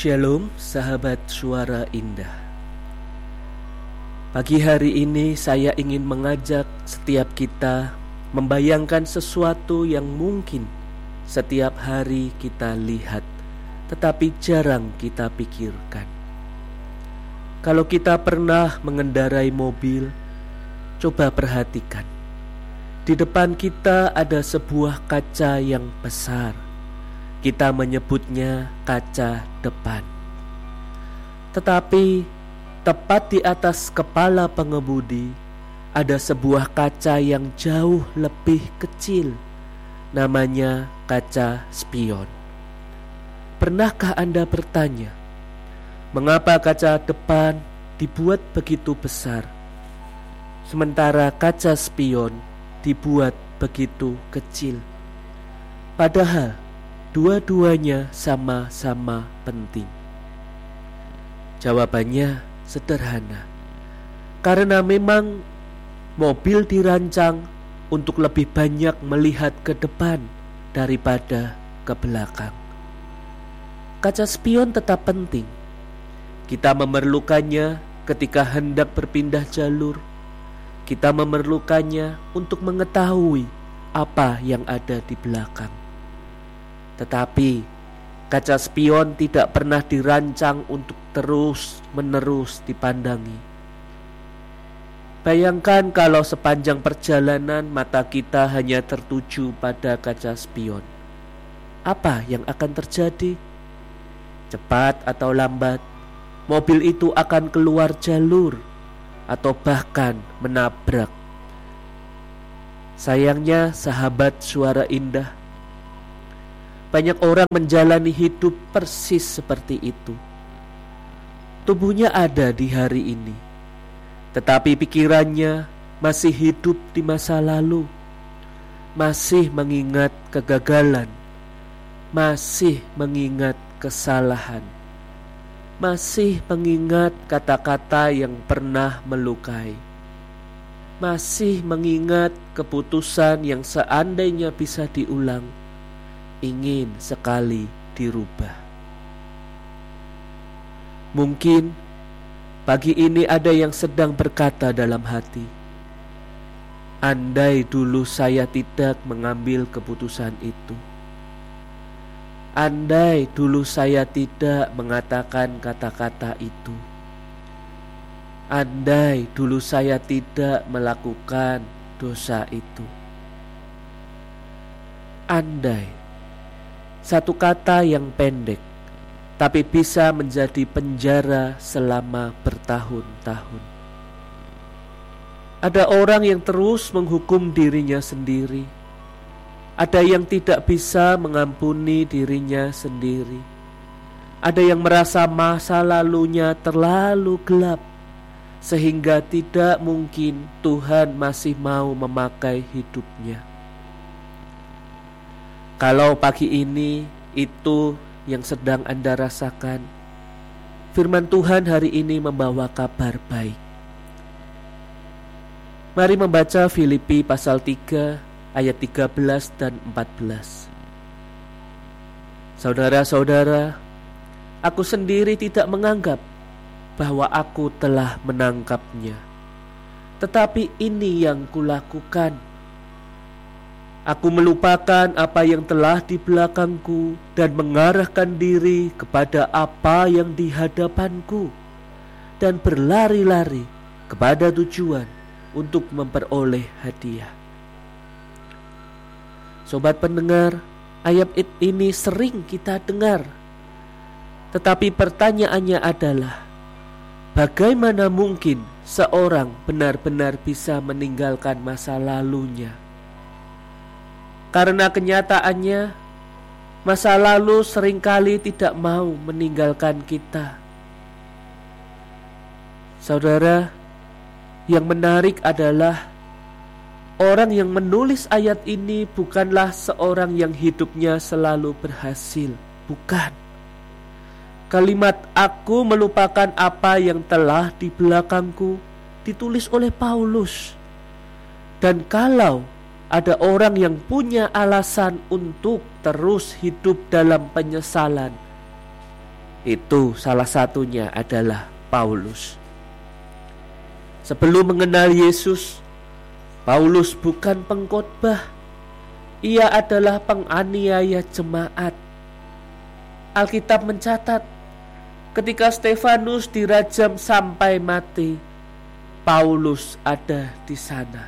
Shalom sahabat suara indah. Pagi hari ini saya ingin mengajak setiap kita membayangkan sesuatu yang mungkin setiap hari kita lihat, tetapi jarang kita pikirkan. Kalau kita pernah mengendarai mobil, coba perhatikan. Di depan kita ada sebuah kaca yang besar. Kita menyebutnya kaca depan. Tetapi tepat di atas kepala pengemudi ada sebuah kaca yang jauh lebih kecil. Namanya kaca spion. Pernahkah Anda bertanya, mengapa kaca depan dibuat begitu besar, sementara kaca spion dibuat begitu kecil? Padahal dua-duanya sama-sama penting. Jawabannya sederhana. Karena memang mobil dirancang untuk lebih banyak melihat ke depan daripada ke belakang. Kaca spion tetap penting. Kita memerlukannya ketika hendak berpindah jalur. Kita memerlukannya untuk mengetahui apa yang ada di belakang. Tetapi kaca spion tidak pernah dirancang untuk terus-menerus dipandangi. Bayangkan kalau sepanjang perjalanan mata kita hanya tertuju pada kaca spion. Apa yang akan terjadi? Cepat atau lambat, mobil itu akan keluar jalur atau bahkan menabrak. Sayangnya sahabat suara indah, banyak orang menjalani hidup persis seperti itu. Tubuhnya ada di hari ini, tetapi pikirannya masih hidup di masa lalu, masih mengingat kegagalan, masih mengingat kesalahan, masih mengingat kata-kata yang pernah melukai, masih mengingat keputusan yang seandainya bisa diulang, ingin sekali dirubah. Mungkin pagi ini ada yang sedang berkata dalam hati, andai dulu saya tidak mengambil keputusan itu. Andai dulu saya tidak mengatakan kata-kata itu. Andai dulu saya tidak melakukan dosa itu. Andai, satu kata yang pendek, tapi bisa menjadi penjara selama bertahun-tahun. Ada orang yang terus menghukum dirinya sendiri. Ada yang tidak bisa mengampuni dirinya sendiri. Ada yang merasa masa lalunya terlalu gelap, sehingga tidak mungkin Tuhan masih mau memakai hidupnya. Kalau pagi ini itu yang sedang Anda rasakan, firman Tuhan hari ini membawa kabar baik. Mari membaca Filipi pasal 3 ayat 13 dan 14. Saudara-saudara, aku sendiri tidak menganggap bahwa aku telah menangkapnya. Tetapi ini yang kulakukan. Aku melupakan apa yang telah di belakangku dan mengarahkan diri kepada apa yang di hadapanku dan berlari-lari kepada tujuan untuk memperoleh hadiah. Sobat pendengar, ayat ini sering kita dengar. Tetapi pertanyaannya adalah, bagaimana mungkin seorang benar-benar bisa meninggalkan masa lalunya? Karena kenyataannya, masa lalu seringkali tidak mau meninggalkan kita. Saudara, yang menarik adalah orang yang menulis ayat ini bukanlah seorang yang hidupnya selalu berhasil. Bukan. Kalimat "aku melupakan apa yang telah di belakangku" ditulis oleh Paulus. Dan kalau ada orang yang punya alasan untuk terus hidup dalam penyesalan, Itu salah satunya adalah Paulus. Sebelum mengenal Yesus, Paulus bukan pengkhotbah. Ia adalah penganiaya jemaat. Alkitab mencatat, ketika Stefanus dirajam sampai mati, Paulus ada di sana.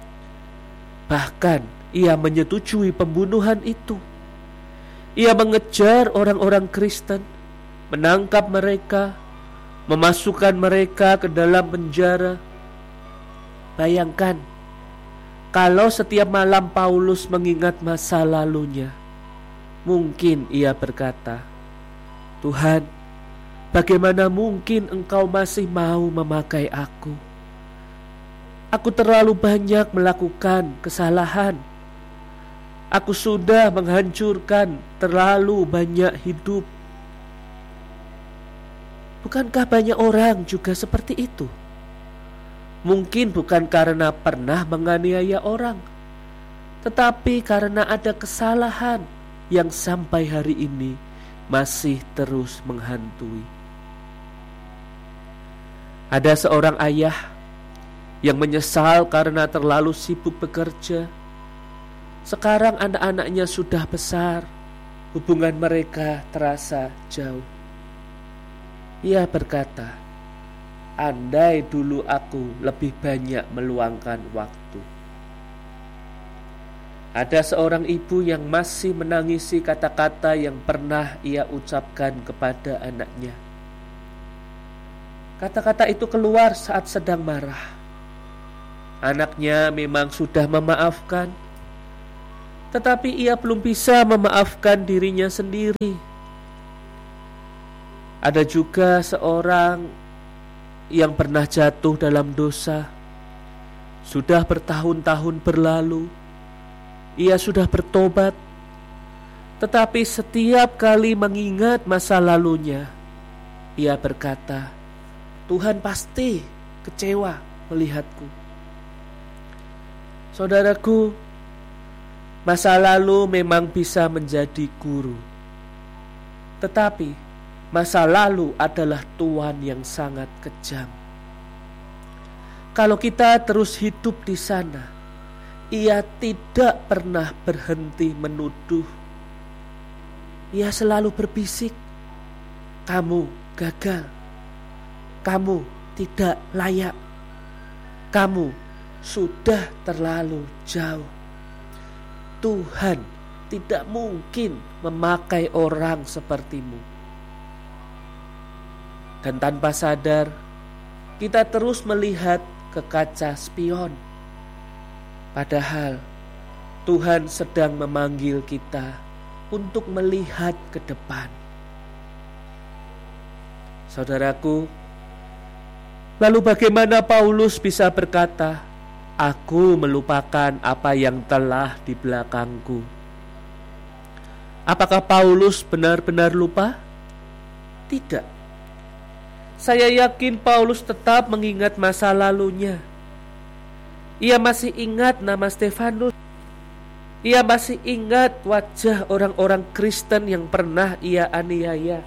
Bahkan ia menyetujui pembunuhan itu. Ia mengejar orang-orang Kristen, menangkap mereka, memasukkan mereka ke dalam penjara. Bayangkan, kalau setiap malam Paulus mengingat masa lalunya, mungkin ia berkata, "Tuhan, bagaimana mungkin Engkau masih mau memakai aku? Aku terlalu banyak melakukan kesalahan. Aku sudah menghancurkan terlalu banyak hidup." Bukankah banyak orang juga seperti itu? Mungkin bukan karena pernah menganiaya orang, tetapi karena ada kesalahan yang sampai hari ini masih terus menghantui. Ada seorang ayah yang menyesal karena terlalu sibuk bekerja. Sekarang anak-anaknya sudah besar, hubungan mereka terasa jauh. Ia berkata, "Andai dulu aku lebih banyak meluangkan waktu." Ada seorang ibu yang masih menangisi kata-kata yang pernah ia ucapkan kepada anaknya. Kata-kata itu keluar saat sedang marah. Anaknya memang sudah memaafkan, tetapi ia belum bisa memaafkan dirinya sendiri. Ada juga seorang yang pernah jatuh dalam dosa. Sudah bertahun-tahun berlalu, ia sudah bertobat, tetapi setiap kali mengingat masa lalunya, ia berkata, "Tuhan pasti kecewa melihatku." Saudaraku, masa lalu memang bisa menjadi guru, tetapi masa lalu adalah Tuhan yang sangat kejam. Kalau kita terus hidup di sana, Ia tidak pernah berhenti menuduh. Ia selalu berbisik, "Kamu gagal, kamu tidak layak, kamu sudah terlalu jauh. Tuhan tidak mungkin memakai orang sepertimu." Dan tanpa sadar, kita terus melihat ke kaca spion. Padahal Tuhan sedang memanggil kita untuk melihat ke depan. Saudaraku, lalu bagaimana Paulus bisa berkata, "Aku melupakan apa yang telah di belakangku"? Apakah Paulus benar-benar lupa? Tidak. Saya yakin Paulus tetap mengingat masa lalunya. Ia masih ingat nama Stefanus. Ia masih ingat wajah orang-orang Kristen yang pernah ia aniaya.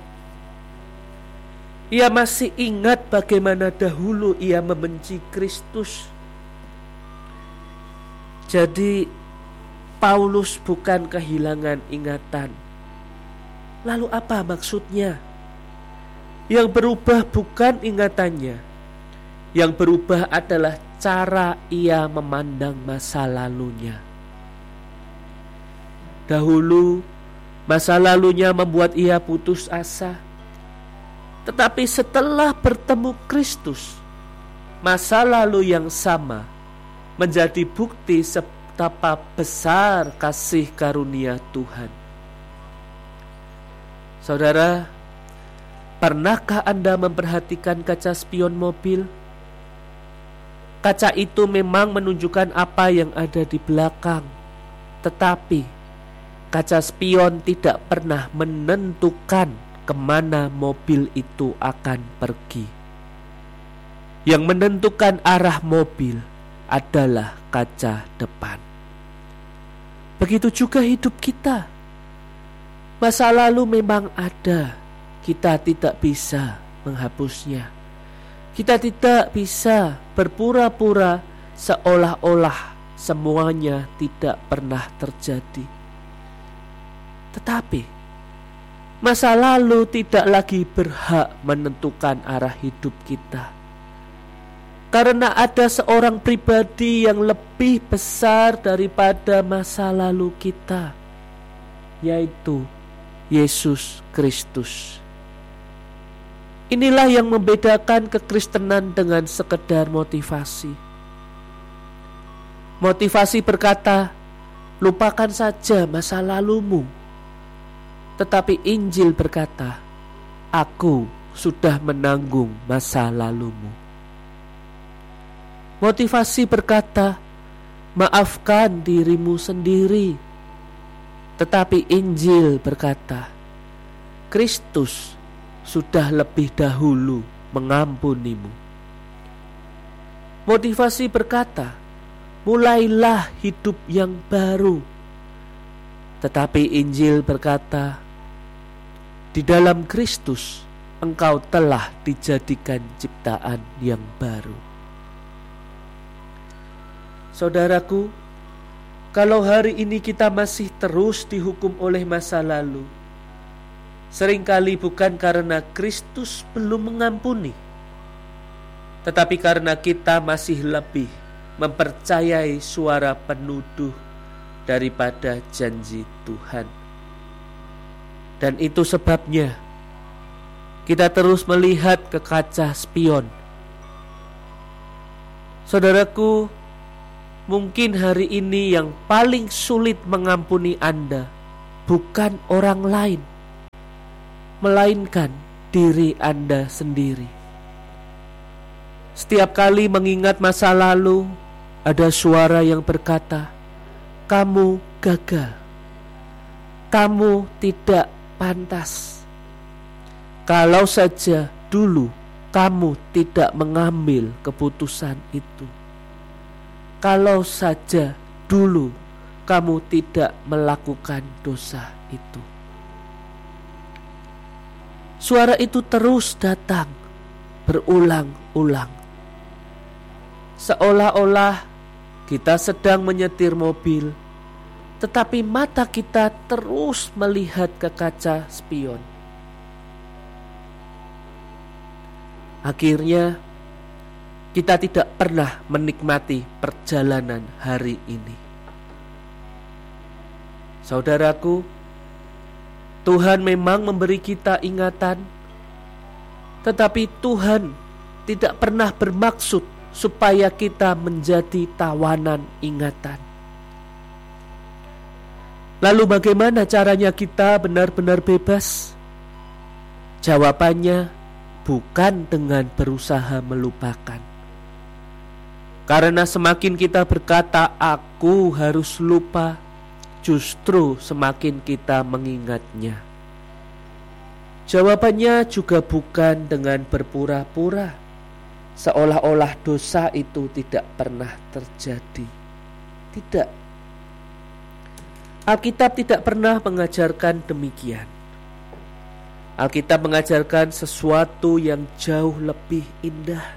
Ia masih ingat bagaimana dahulu ia membenci Kristus. Jadi Paulus bukan kehilangan ingatan. Lalu apa maksudnya? Yang berubah bukan ingatannya. Yang berubah adalah cara ia memandang masa lalunya. Dahulu masa lalunya membuat ia putus asa. Tetapi setelah bertemu Kristus, masa lalu yang sama menjadi bukti betapa besar kasih karunia Tuhan. Saudara, pernahkah Anda memperhatikan kaca spion mobil? Kaca itu memang menunjukkan apa yang ada di belakang, tetapi kaca spion tidak pernah menentukan kemana mobil itu akan pergi. Yang menentukan arah mobil adalah kaca depan. Begitu juga hidup kita. Masa lalu memang ada, kita tidak bisa menghapusnya. Kita tidak bisa berpura-pura seolah-olah semuanya tidak pernah terjadi. Tetapi masa lalu tidak lagi berhak menentukan arah hidup kita. Karena ada seorang pribadi yang lebih besar daripada masa lalu kita, yaitu Yesus Kristus. Inilah yang membedakan kekristenan dengan sekedar motivasi. Motivasi berkata, lupakan saja masa lalumu. Tetapi Injil berkata, aku sudah menanggung masa lalumu. Motivasi berkata, maafkan dirimu sendiri. Tetapi Injil berkata, Kristus sudah lebih dahulu mengampunimu. Motivasi berkata, mulailah hidup yang baru. Tetapi Injil berkata, di dalam Kristus engkau telah dijadikan ciptaan yang baru. Saudaraku, kalau hari ini kita masih terus dihukum oleh masa lalu, seringkali bukan karena Kristus belum mengampuni, tetapi karena kita masih lebih mempercayai suara penuduh daripada janji Tuhan. Dan itu sebabnya kita terus melihat ke kaca spion. Saudaraku, mungkin hari ini yang paling sulit mengampuni Anda bukan orang lain, melainkan diri Anda sendiri. Setiap kali mengingat masa lalu, ada suara yang berkata, kamu gagal, kamu tidak pantas. Kalau saja dulu kamu tidak mengambil keputusan itu. Kalau saja dulu kamu tidak melakukan dosa itu. Suara itu terus datang, berulang-ulang. Seolah-olah kita sedang menyetir mobil, tetapi mata kita terus melihat ke kaca spion. Akhirnya kita tidak pernah menikmati perjalanan hari ini. Saudaraku, Tuhan memang memberi kita ingatan, tetapi Tuhan tidak pernah bermaksud supaya kita menjadi tawanan ingatan. Lalu bagaimana caranya kita benar-benar bebas? Jawabannya bukan dengan berusaha melupakan. Karena semakin kita berkata, aku harus lupa, justru semakin kita mengingatnya. Jawabannya juga bukan dengan berpura-pura, seolah-olah dosa itu tidak pernah terjadi. Tidak. Alkitab tidak pernah mengajarkan demikian. Alkitab mengajarkan sesuatu yang jauh lebih indah.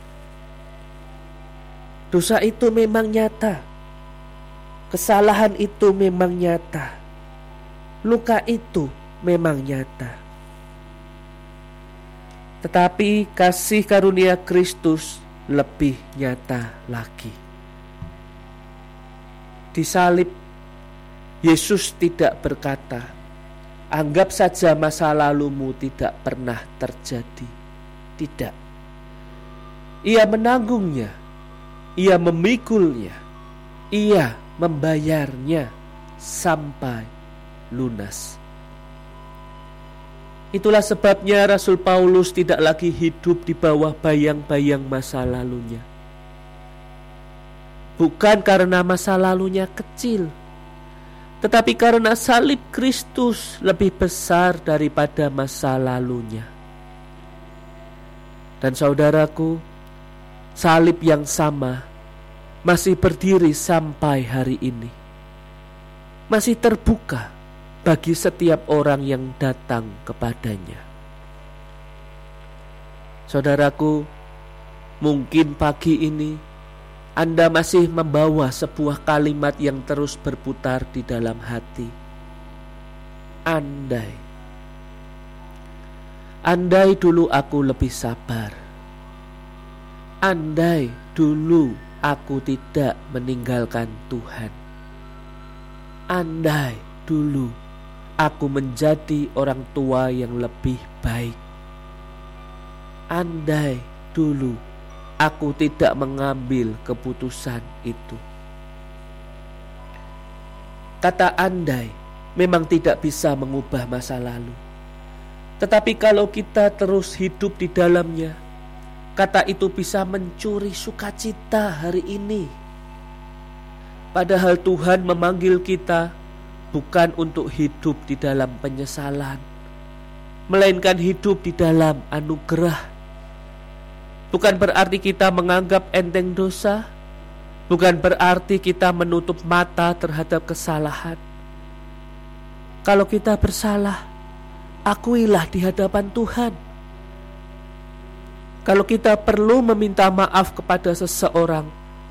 Dosa itu memang nyata. Kesalahan itu memang nyata. Luka itu memang nyata. Tetapi kasih karunia Kristus lebih nyata lagi. Di salib, Yesus tidak berkata, anggap saja masa lalumu tidak pernah terjadi. Tidak. Ia menanggungnya. Ia memikulnya, ia membayarnya sampai lunas. Itulah sebabnya Rasul Paulus tidak lagi hidup di bawah bayang-bayang masa lalunya. Bukan karena masa lalunya kecil, tetapi karena salib Kristus lebih besar daripada masa lalunya. Dan saudaraku, salib yang sama masih berdiri sampai hari ini. Masih terbuka bagi setiap orang yang datang kepadanya. Saudaraku, mungkin pagi ini Anda masih membawa sebuah kalimat yang terus berputar di dalam hati. Andai dulu aku lebih sabar. Andai dulu aku tidak meninggalkan Tuhan. Andai dulu aku menjadi orang tua yang lebih baik. Andai dulu aku tidak mengambil keputusan itu. Kata andai memang tidak bisa mengubah masa lalu. Tetapi kalau kita terus hidup di dalamnya, kata itu bisa mencuri sukacita hari ini. Padahal Tuhan memanggil kita bukan untuk hidup di dalam penyesalan, melainkan hidup di dalam anugerah. Bukan berarti kita menganggap enteng dosa, bukan berarti kita menutup mata terhadap kesalahan. Kalau kita bersalah, akuilah di hadapan Tuhan. Kalau kita perlu meminta maaf kepada seseorang,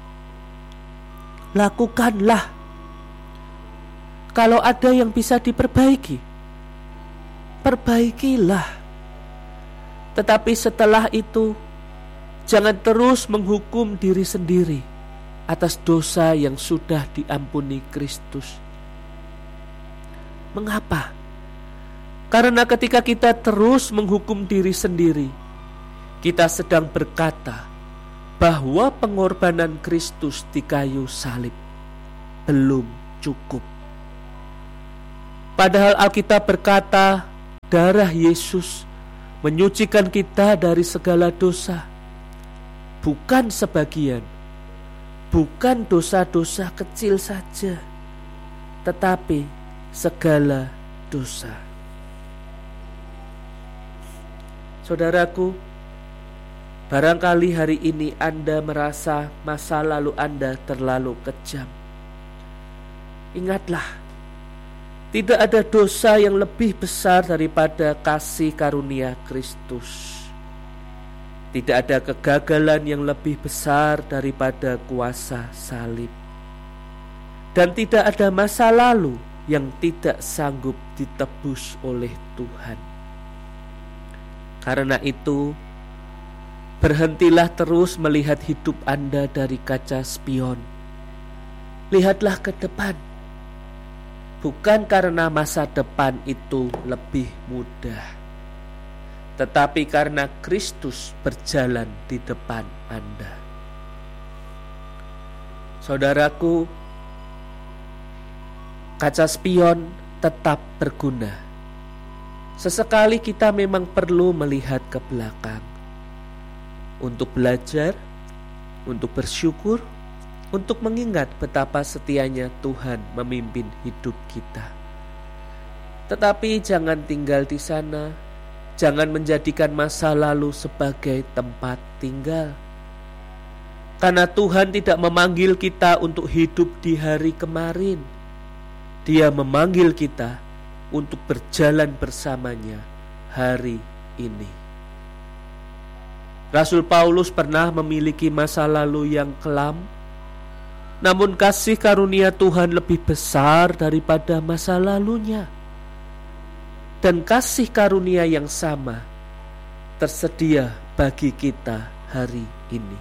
lakukanlah. Kalau ada yang bisa diperbaiki, perbaikilah. Tetapi setelah itu, jangan terus menghukum diri sendiri atas dosa yang sudah diampuni Kristus. Mengapa? Karena ketika kita terus menghukum diri sendiri, kita sedang berkata bahwa pengorbanan Kristus di kayu salib belum cukup. Padahal Alkitab berkata, darah Yesus menyucikan kita dari segala dosa. Bukan sebagian, bukan dosa-dosa kecil saja, tetapi segala dosa. Saudaraku, barangkali hari ini Anda merasa masa lalu Anda terlalu kejam. Ingatlah, tidak ada dosa yang lebih besar daripada kasih karunia Kristus. Tidak ada kegagalan yang lebih besar daripada kuasa salib. Dan tidak ada masa lalu yang tidak sanggup ditebus oleh Tuhan. Karena itu, berhentilah terus melihat hidup Anda dari kaca spion. Lihatlah ke depan. Bukan karena masa depan itu lebih mudah, tetapi karena Kristus berjalan di depan Anda. Saudaraku, kaca spion tetap berguna. Sesekali kita memang perlu melihat ke belakang untuk belajar, untuk bersyukur, untuk mengingat betapa setianya Tuhan memimpin hidup kita. Tetapi jangan tinggal di sana. Jangan menjadikan masa lalu sebagai tempat tinggal. Karena Tuhan tidak memanggil kita untuk hidup di hari kemarin. Dia memanggil kita untuk berjalan bersamanya hari ini. Rasul Paulus pernah memiliki masa lalu yang kelam, namun kasih karunia Tuhan lebih besar daripada masa lalunya. Dan kasih karunia yang sama tersedia bagi kita hari ini.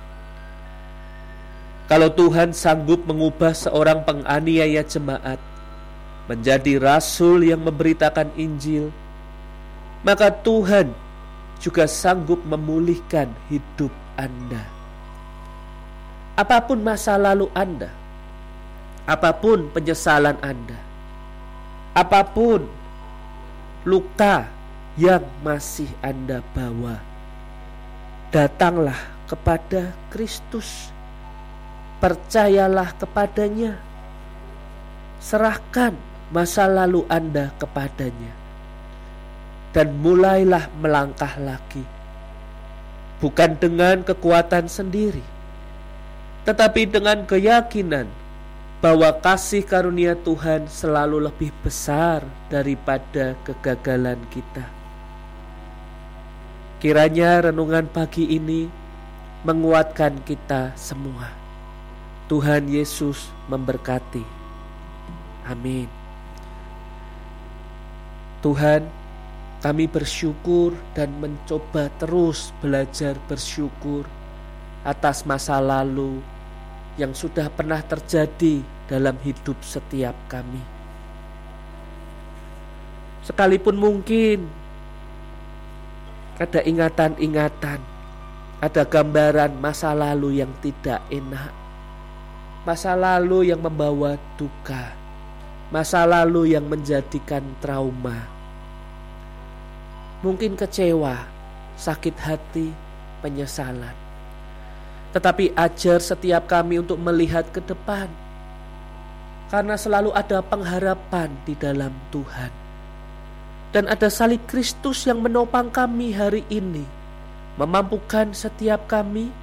Kalau Tuhan sanggup mengubah seorang penganiaya jemaat menjadi rasul yang memberitakan Injil, maka Tuhan juga sanggup memulihkan hidup Anda. Apapun masa lalu Anda, apapun penyesalan Anda, apapun luka yang masih Anda bawa, datanglah kepada Kristus. Percayalah kepadanya. Serahkan masa lalu Anda kepadanya. Dan mulailah melangkah lagi. Bukan dengan kekuatan sendiri, tetapi dengan keyakinan bahwa kasih karunia Tuhan selalu lebih besar daripada kegagalan kita. Kiranya renungan pagi ini menguatkan kita semua. Tuhan Yesus memberkati. Amin. Tuhan, kami bersyukur dan mencoba terus belajar bersyukur atas masa lalu yang sudah pernah terjadi dalam hidup setiap kami. Sekalipun mungkin ada ingatan-ingatan, ada gambaran masa lalu yang tidak enak, masa lalu yang membawa duka, masa lalu yang menjadikan trauma, mungkin kecewa, sakit hati, penyesalan. Tetapi ajar setiap kami untuk melihat ke depan, karena selalu ada pengharapan di dalam Tuhan. Dan ada salib Kristus yang menopang kami hari ini, memampukan setiap kami